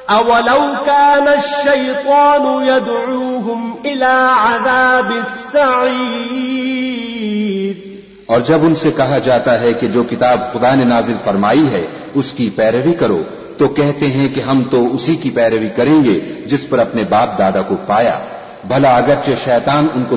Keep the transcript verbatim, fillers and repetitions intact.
अवलौ कान अश्शैतानु यदऊहुम इला अज़ाबिस्सईर। और जब उनसे कहा जाता है कि जो किताब खुदा ने नाजिल फरमाई है उसकी पैरवी करो, तो कहते हैं कि हम तो उसी की पैरवी करेंगे जिस पर अपने बाप दादा को पाया। भला अगरचे शैतान उनको